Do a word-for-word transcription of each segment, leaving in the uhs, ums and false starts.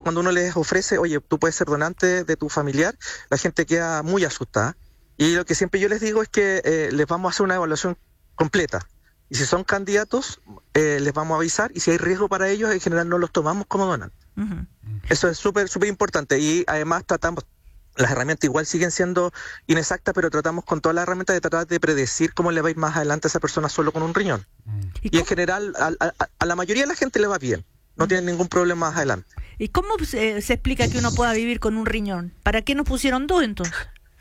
cuando uno les ofrece, oye, tú puedes ser donante de tu familiar, la gente queda muy asustada. Y lo que siempre yo les digo es que eh, les vamos a hacer una evaluación completa. Y si son candidatos, eh, les vamos a avisar, y si hay riesgo para ellos, en general no los tomamos como donantes. Uh-huh. Eso es súper, súper importante. Y además tratamos, las herramientas igual siguen siendo inexactas, pero tratamos con todas las herramientas de tratar de predecir cómo le va a ir más adelante a esa persona solo con un riñón. ¿Y, y en general, a, a, a la mayoría de la gente le va bien. No tienen ningún problema más adelante. ¿Y cómo se, se explica que uno pueda vivir con un riñón? ¿Para qué nos pusieron dos entonces?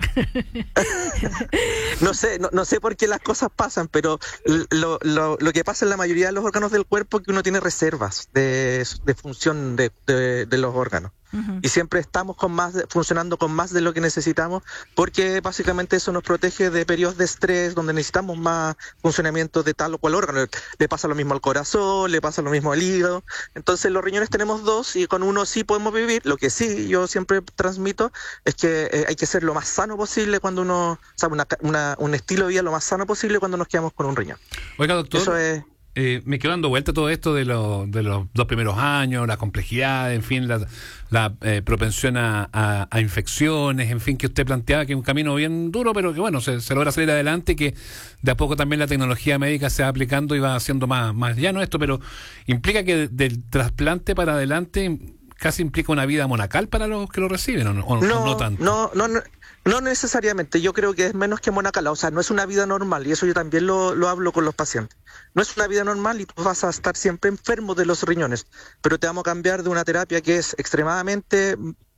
no sé no, no sé por qué las cosas pasan, pero lo, lo, lo que pasa en la mayoría de los órganos del cuerpo es que uno tiene reservas de, de función de, de, de los órganos. Uh-huh. Y siempre estamos con más funcionando con más de lo que necesitamos, porque básicamente eso nos protege de periodos de estrés donde necesitamos más funcionamiento de tal o cual órgano. Le pasa lo mismo al corazón, le pasa lo mismo al hígado. Entonces los riñones tenemos dos y con uno sí podemos vivir. Lo que sí yo siempre transmito es que eh, hay que ser lo más sano posible cuando uno, o sea, una, una, un estilo de vida lo más sano posible cuando nos quedamos con un riñón. Oiga, doctor, eso es... Eh, me quedo dando vuelta todo esto de, lo, de los dos primeros años, la complejidad, en fin, la, la eh, propensión a, a, a infecciones, en fin, que usted planteaba que es un camino bien duro, pero que bueno, se, se logra salir adelante, que de a poco también la tecnología médica se va aplicando y va haciendo más, más llano esto, pero implica que del trasplante para adelante casi implica una vida monacal para los que lo reciben, ¿o no, o, no, o no tanto? No, no, no. No necesariamente, yo creo que es menos que monacal, o sea, no es una vida normal, y eso yo también lo, lo hablo con los pacientes. No es una vida normal y tú vas a estar siempre enfermo de los riñones, pero te vamos a cambiar de una terapia que es extremadamente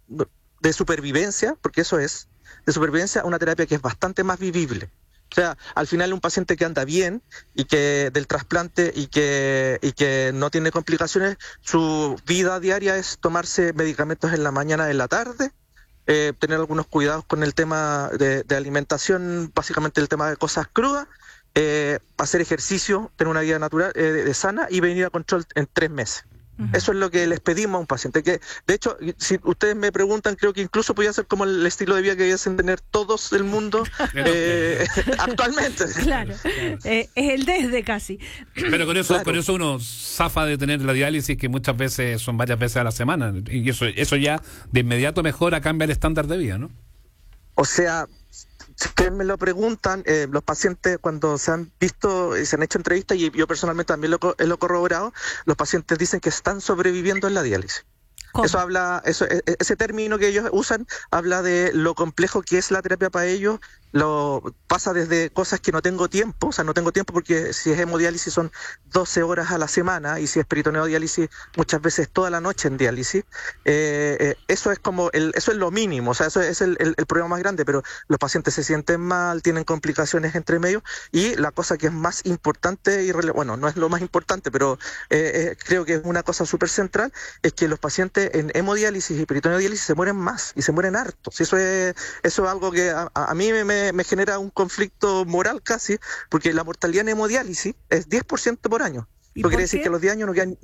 de supervivencia, porque eso es, de supervivencia, a una terapia que es bastante más vivible. O sea, al final un paciente que anda bien y que del trasplante y que y que no tiene complicaciones, su vida diaria es tomarse medicamentos en la mañana, en la tarde, Eh, tener algunos cuidados con el tema de, de alimentación, básicamente el tema de cosas crudas, eh, hacer ejercicio, tener una vida natural, eh, de, de sana y venir a control en tres meses. Uh-huh. Eso es lo que les pedimos a un paciente. Que, de hecho, si ustedes me preguntan, creo que incluso podría ser como el estilo de vida que debiesen tener todos el mundo eh, actualmente. Claro, eh, es el desde casi. Pero con eso, claro. con eso uno zafa de tener la diálisis, que muchas veces son varias veces a la semana, y eso, eso ya de inmediato mejora, cambia el estándar de vida, ¿no? O sea, si ustedes me lo preguntan, eh, los pacientes cuando se han visto y se han hecho entrevistas, y yo personalmente también lo, lo he corroborado, los pacientes dicen que están sobreviviendo en la diálisis. ¿Cómo? Eso habla, eso, ese término que ellos usan habla de lo complejo que es la terapia para ellos. Lo pasa desde cosas que no tengo tiempo, o sea, no tengo tiempo porque si es hemodiálisis son doce horas a la semana, y si es peritoneodiálisis muchas veces toda la noche en diálisis. Eh, eh, eso es como el, eso es lo mínimo, o sea, eso es el, el, el problema más grande, pero los pacientes se sienten mal, tienen complicaciones entre medio, y la cosa que es más importante y rele- bueno, no es lo más importante, pero eh, eh, creo que es una cosa súper central, es que los pacientes en hemodiálisis y peritoneodiálisis se mueren más y se mueren hartos. Eso es, eso es algo que a, a mí me, me me genera un conflicto moral casi, porque la mortalidad en hemodiálisis es diez por ciento por año. Lo quiere decir que a los diez años no quedan...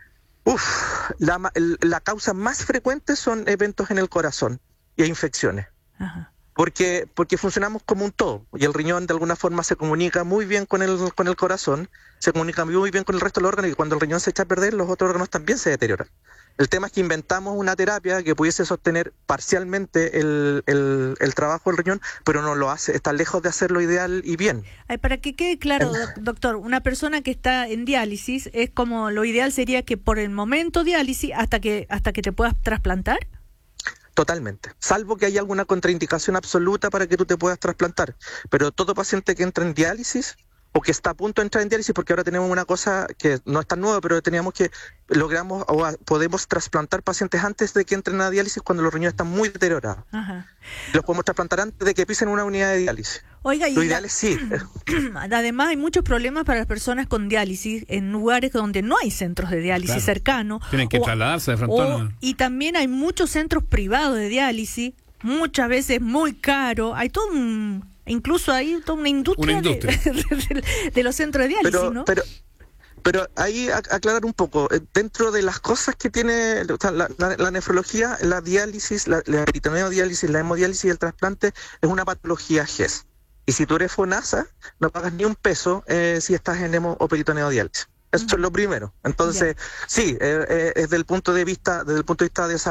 Uf, la, la causa más frecuente son eventos en el corazón y infecciones. Ajá. Porque, porque funcionamos como un todo, y el riñón de alguna forma se comunica muy bien con el, con el corazón, se comunica muy bien con el resto de los órganos, y cuando el riñón se echa a perder, los otros órganos también se deterioran. El tema es que inventamos una terapia que pudiese sostener parcialmente el, el, el trabajo del riñón, pero no lo hace, está lejos de hacerlo ideal y bien. Ay, para que quede claro, doctor, una persona que está en diálisis, es como lo ideal sería que por el momento diálisis hasta que hasta que te puedas trasplantar. Totalmente, salvo que haya alguna contraindicación absoluta para que tú te puedas trasplantar, pero todo paciente que entra en diálisis o que está a punto de entrar en diálisis, porque ahora tenemos una cosa que no es tan nueva, pero teníamos que logramos o a, podemos trasplantar pacientes antes de que entren a diálisis cuando los riñones están muy deteriorados. Ajá. Los podemos trasplantar antes de que pisen una unidad de diálisis. Oiga, y lo ideal es sí. Además hay muchos problemas para las personas con diálisis en lugares donde no hay centros de diálisis claro. cercanos. Tienen que o, trasladarse de frontón. Y también hay muchos centros privados de diálisis, muchas veces muy caro. Hay todo un... Incluso hay toda una industria, una industria. De, de, de, de los centros de diálisis, pero, ¿no? Pero, pero ahí a, aclarar un poco, dentro de las cosas que tiene o sea, la, la, la nefrología, la diálisis, la, la peritoneodiálisis, la hemodiálisis y el trasplante es una patología G E S. Y si tú eres FONASA, no pagas ni un peso eh, si estás en hemo o peritoneodiálisis. Eso uh-huh. es lo primero. Entonces, yeah. sí, eh, eh, desde el punto de vista, desde el punto de vista de salud,